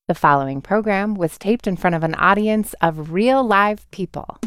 The following program was taped in front of an audience of real live people.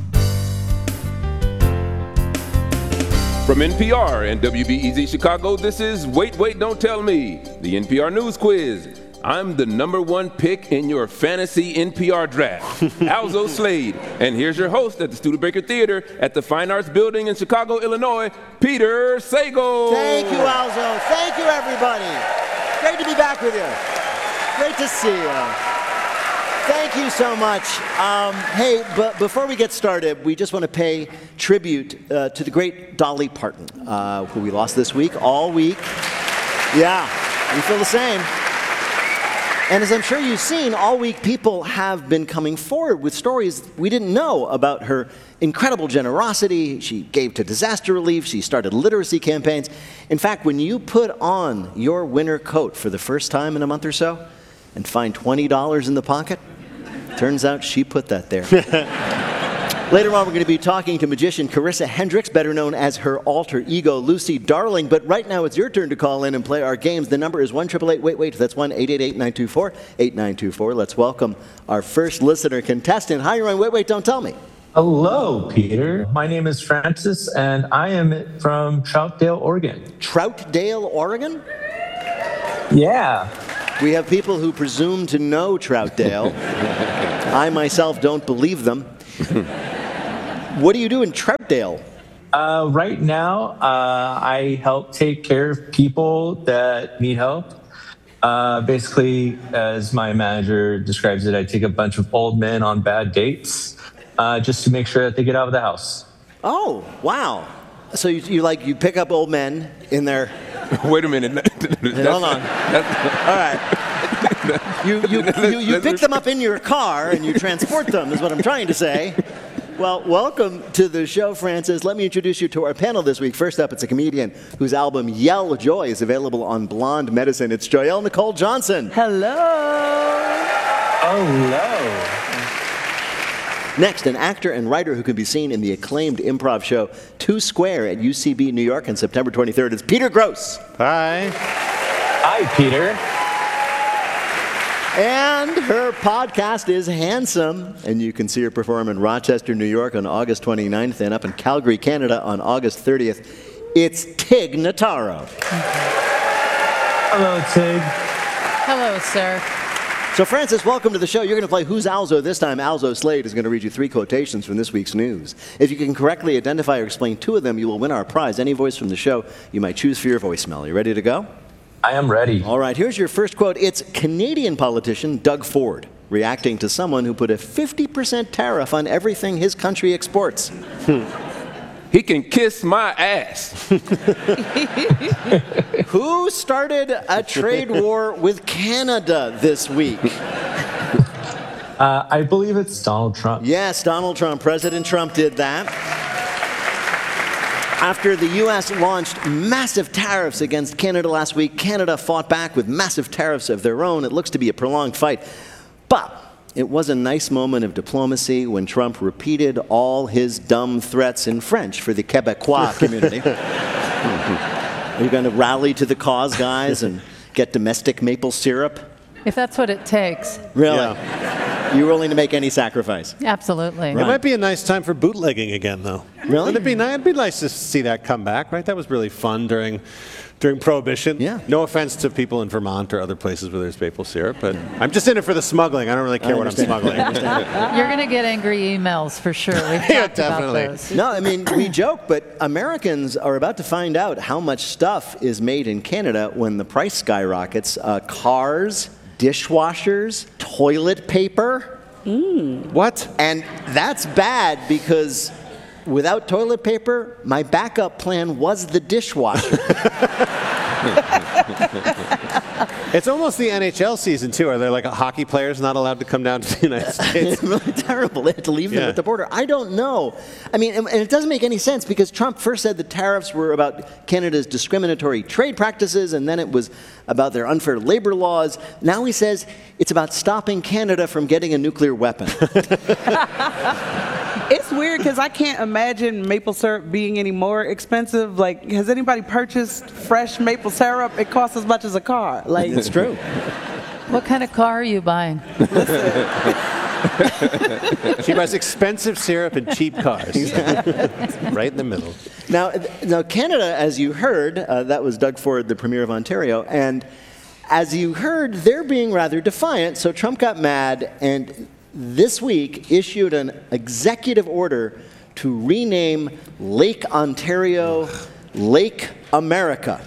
From NPR and WBEZ Chicago, this is Wait, Wait, Don't Tell Me, the NPR News Quiz. I'm the number one pick in your fantasy NPR draft, Alzo Slade. And here's your host at the Studebaker Theater at the Fine Arts Building in Chicago, Illinois, Peter Sagal. Thank you, Alzo. Thank you, everybody. Great to be back with you. Great to see you. Thank you so much. Hey, but before we get started, we just want to pay tribute to the great Dolly Parton, who we lost this week, all week. Yeah, we feel the same. And as I'm sure you've seen, all week people have been coming forward with stories we didn't know about her incredible generosity. She gave to disaster relief. She started literacy campaigns. In fact, when you put on your winter coat for the first time in a month or so and find $20 in the pocket, turns out she put that there. Later on, we're going to be talking to magician Carissa Hendricks, better known as her alter ego, Lucy Darling. But right now, it's your turn to call in and play our games. The number is 1-888-WAIT-WAIT. That's 1-888-924-8924. Let's welcome our first listener contestant. Hi, you're on Wait, Wait, Don't Tell Me. Hello, Peter. My name is Francis, and I am from Troutdale, Oregon. Troutdale, Oregon? Yeah. We have people who presume to know Troutdale. I myself don't believe them. What do you do in Troutdale? Right now, I help take care of people that need help. Basically, as my manager describes it, I take a bunch of old men on bad dates just to make sure that they get out of the house. Oh, wow. So you pick up old men in their... Wait a minute. Hold on. All right. You pick them up in your car and you transport them, is what I'm trying to say. Well, welcome to the show, Francis. Let me introduce you to our panel this week. First up, it's a comedian whose album Yell Joy is available on Blonde Medicine. It's Joyelle Nicole Johnson. Hello. Hello. Next, an actor and writer who can be seen in the acclaimed improv show Two Square at UCB New York on September 23rd. It's Peter Gross. Hi. Hi, Peter. And her podcast is Handsome, and you can see her perform in Rochester, New York on August 29th and up in Calgary, Canada on August 30th. It's Tig Notaro. Hello, Tig. Hello, sir. So, Francis, welcome to the show. You're going to play Who's Alzo? This time, Alzo Slade is going to read you 3 quotations from this week's news. If you can correctly identify or explain 2 of them, you will win our prize. Any voice from the show you might choose for your voicemail. You ready to go? I am ready. All right, here's your first quote. It's Canadian politician Doug Ford reacting to someone who put a 50% tariff on everything his country exports. He can kiss my ass. Who started a trade war with Canada this week? I believe it's Donald Trump. Yes, Donald Trump. President Trump did that. After the U.S. launched massive tariffs against Canada last week, Canada fought back with massive tariffs of their own. It looks to be a prolonged fight. But it was a nice moment of diplomacy when Trump repeated all his dumb threats in French for the Quebecois community. Are you going to rally to the cause, guys, and get domestic maple syrup? If that's what it takes. Really? Yeah. You're willing to make any sacrifice? Absolutely. It might be a nice time for bootlegging again, though. Really? It'd be nice to see that come back, right? That was really fun during Prohibition. Yeah. No offense to people in Vermont or other places where there's maple syrup, but I'm just in it for the smuggling. I don't really care what I'm smuggling. You're going to get angry emails for sure. We've Yeah, talked definitely. about those. No, I mean, we joke, but Americans are about to find out how much stuff is made in Canada when the price skyrockets. Cars, dishwashers, toilet paper. What? And that's bad because without toilet paper, my backup plan was the dishwasher. It's almost the NHL season, too. Are there like hockey players not allowed to come down to the United States? It's really terrible. They had to leave them Yeah. at the border. I don't know. I mean, and it doesn't make any sense because Trump first said the tariffs were about Canada's discriminatory trade practices, and then it was about their unfair labor laws. Now he says it's about stopping Canada from getting a nuclear weapon. It's weird because I can't imagine maple syrup being any more expensive. Like, has anybody purchased fresh maple syrup? It costs as much as a car. Like, It's true. What kind of car are you buying? She buys expensive syrup and cheap cars. Right in the middle. Now, Canada, as you heard, that was Doug Ford, the Premier of Ontario, and as you heard, they're being rather defiant, so Trump got mad and this week issued an executive order to rename Lake Ontario Lake America.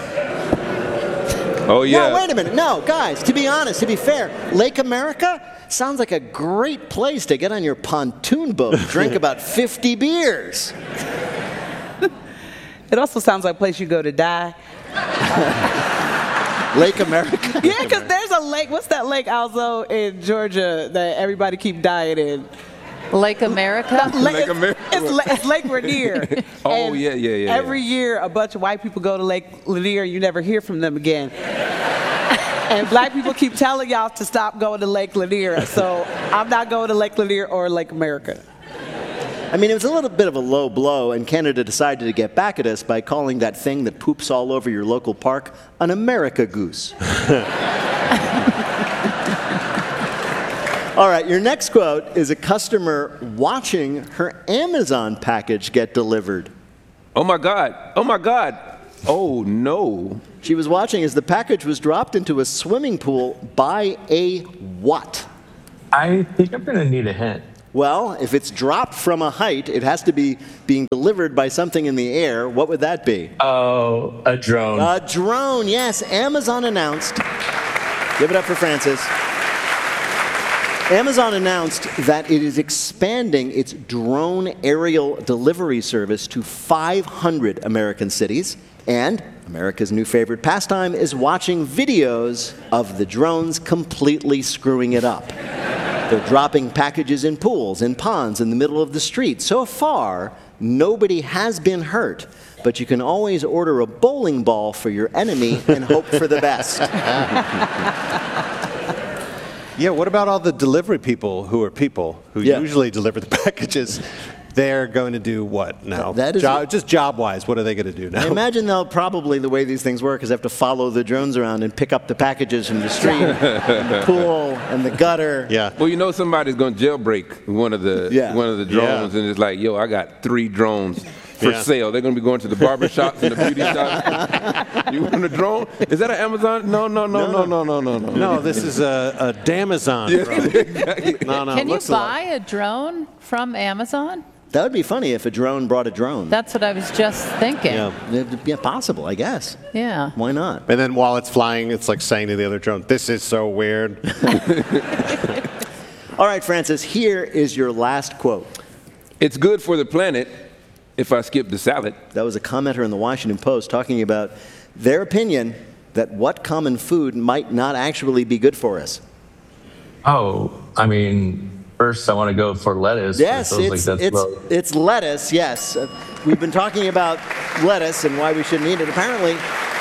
Oh, yeah. No, wait a minute. No, guys, to be honest, to be fair, Lake America sounds like a great place to get on your pontoon boat and drink about 50 beers. It also sounds like a place you go to die. Lake America? Yeah, because there's a lake. What's that lake also in Georgia that everybody keep dying in? Lake America? Lake America. It's Lake Rainier. Oh, And yeah. Every year, a bunch of white people go to Lake Lanier, and you never hear from them again. And black people keep telling y'all to stop going to Lake Lanier. So I'm not going to Lake Lanier or Lake America. I mean, it was a little bit of a low blow, and Canada decided to get back at us by calling that thing that poops all over your local park an America goose. All right, your next quote is a customer watching her Amazon package get delivered. Oh, my God. Oh, my God. Oh, no. She was watching as the package was dropped into a swimming pool by a what? I think I'm going to need a hint. Well, if it's dropped from a height, it has to be being delivered by something in the air. What would that be? Oh, a drone. A drone, yes. Amazon announced. Give it up for Francis. Amazon announced that it is expanding its drone aerial delivery service to 500 American cities. And America's new favorite pastime is watching videos of the drones completely screwing it up. They're dropping packages in pools, in ponds, in the middle of the street. So far, nobody has been hurt, but you can always order a bowling ball for your enemy and hope for the best. Yeah, what about all the delivery people who usually deliver the packages? They're going to do what now? That is just job-wise, what are they going to do now? I imagine they'll probably, the way these things work, is have to follow the drones around and pick up the packages from the street, and the pool, and the gutter. Yeah. Well, you know somebody's going to jailbreak one of the drones, and it's like, yo, I got 3 drones for sale. They're going to be going to the barber shops and the beauty shops. You want a drone? Is that an Amazon? No. No, this is a Damazon drone. No, Can you buy a drone from Amazon? That would be funny if a drone brought a drone. That's what I was just thinking. Yeah, possible, I guess. Yeah. Why not? And then while it's flying, it's like saying to the other drone, "This is so weird." All right, Francis, here is your last quote. It's good for the planet if I skip the salad. That was a commenter in the Washington Post talking about their opinion that what common food might not actually be good for us. Oh, I mean, first I want to go for lettuce. Yes, it's lettuce, yes. We've been talking about lettuce and why we shouldn't eat it. Apparently,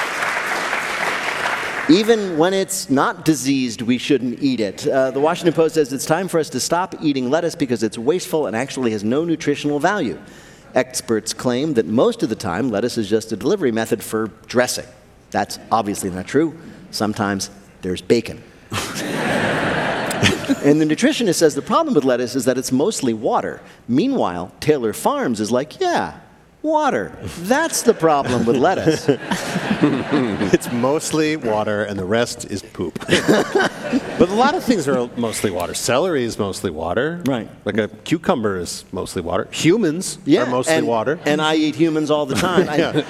even when it's not diseased, we shouldn't eat it. The Washington Post says it's time for us to stop eating lettuce because it's wasteful and actually has no nutritional value. Experts claim that most of the time, lettuce is just a delivery method for dressing. That's obviously not true. Sometimes there's bacon. And the nutritionist says the problem with lettuce is that it's mostly water. Meanwhile, Taylor Farms is like, yeah, water. That's the problem with lettuce. It's mostly water and the rest is poop. But a lot of things are mostly water. Celery is mostly water. Right. Like a cucumber is mostly water. Humans are mostly water. And I eat humans all the time.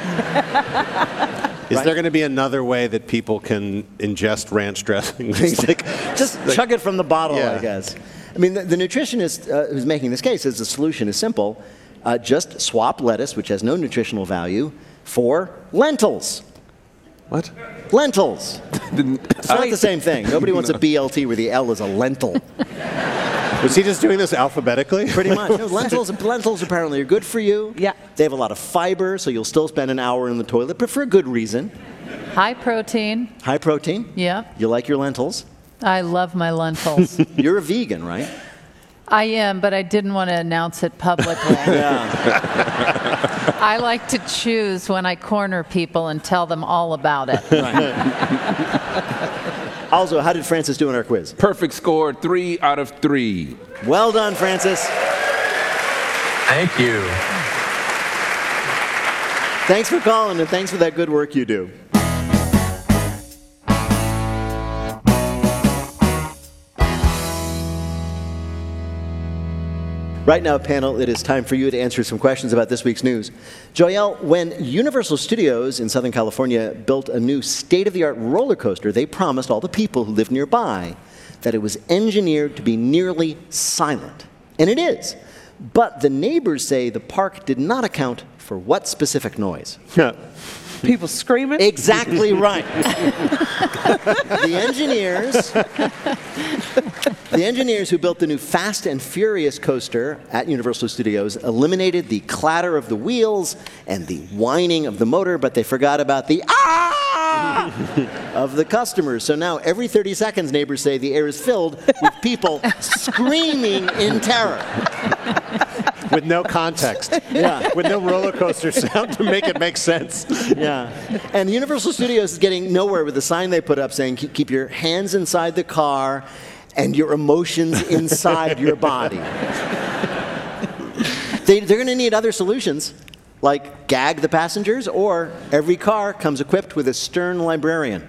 Is there going to be another way that people can ingest ranch dressing? Just chug it from the bottle, I guess. I mean, the nutritionist who's making this case says the solution is simple. Just swap lettuce, which has no nutritional value, for lentils. What? Lentils. It's not the same thing. Nobody wants a BLT where the L is a lentil. Was he just doing this alphabetically? Pretty much. No, lentils apparently are good for you. Yeah. They have a lot of fiber, so you'll still spend an hour in the toilet, but for a good reason. High protein. High protein? Yeah. You like your lentils? I love my lentils. You're a vegan, right? I am, but I didn't want to announce it publicly. I like to choose when I corner people and tell them all about it. Also, how did Francis do in our quiz? Perfect score, 3 out of 3. Well done, Francis. Thank you. Thanks for calling, and thanks for that good work you do. Right now, panel, it is time for you to answer some questions about this week's news. Joelle, when Universal Studios in Southern California built a new state-of-the-art roller coaster, they promised all the people who live nearby that it was engineered to be nearly silent. And it is. But the neighbors say the park did not account for what specific noise? People screaming? Exactly right. The engineers who built the new Fast and Furious coaster at Universal Studios eliminated the clatter of the wheels and the whining of the motor, but they forgot about the of the customers. So now every 30 seconds, neighbors say the air is filled with people screaming in terror. With no context. Yeah. With no roller coaster sound to make it make sense. Yeah. And Universal Studios is getting nowhere with the sign they put up saying, keep your hands inside the car and your emotions inside your body. They're going to need other solutions, like gag the passengers, or every car comes equipped with a stern librarian.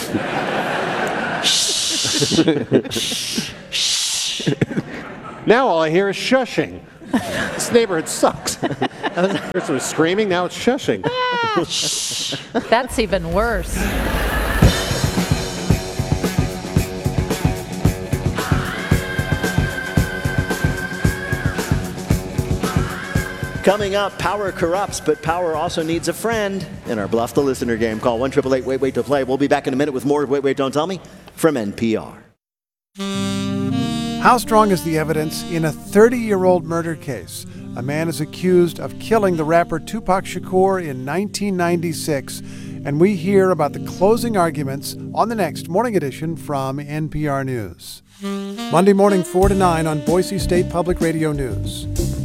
Now all I hear is shushing. This neighborhood sucks. First it was screaming, now it's shushing. That's even worse. Coming up, power corrupts, but power also needs a friend. In our Bluff the Listener game, call 1-888-WAIT-WAIT to play. We'll be back in a minute with more Wait, Wait, Don't Tell Me from NPR. How strong is the evidence in a 30-year-old murder case? A man is accused of killing the rapper Tupac Shakur in 1996, and we hear about the closing arguments on the next Morning Edition from NPR News. Monday morning, 4 to 9 on Boise State Public Radio News.